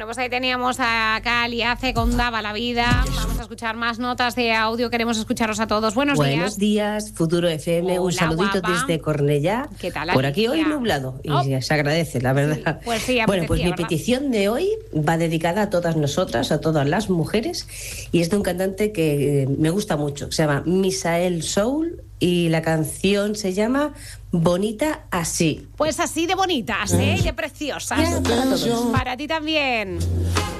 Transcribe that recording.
Bueno, pues ahí teníamos a Cali Ace con Daba la vida. Vamos a escuchar más notas de audio. Queremos escucharos a todos. Buenos días, Futuro FM. Hola, un saludito guapa. desde Cornellá. ¿Qué tal, Por aquí hoy Alicia? nublado y se agradece, la verdad. Sí, pues sí, bueno, pues mi ¿verdad? petición de hoy va dedicada a todas nosotras, a todas las mujeres, y es de un cantante que me gusta mucho, se llama Misael Soul, y la canción se llama Bonita Así. Pues así de bonitas, ¿eh? Y de preciosas. Ya, para todos. Para ti también.